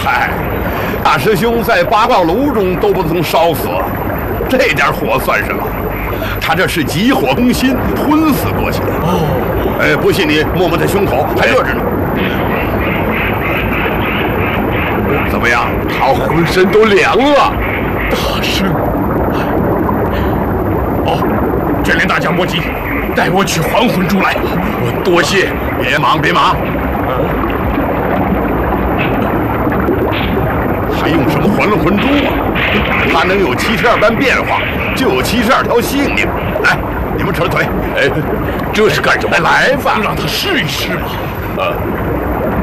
嗨，大师兄在八卦炉中都不曾烧死，这点火算什么？他这是急火攻心，昏死过去了。哦，不信你摸摸他胸口，还热着呢。怎么样？ 他浑身都凉了。 大圣，卷帘大将莫急，带我取还魂珠来。 我多谢。 别忙，别忙。还用什么还了魂珠啊？他能有72般变化，就有72条性命。来，你们扯腿。 这是干什么？ 来吧， 让他试一试吧。